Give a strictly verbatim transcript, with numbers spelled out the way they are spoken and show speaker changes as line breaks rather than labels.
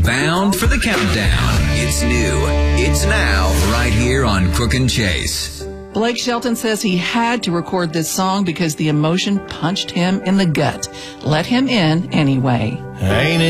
Bound for the countdown. It's new. It's now, right here on Crook and Chase.
Blake Shelton says he had to record this song because the emotion punched him in the gut. Let him in anyway.
Ain't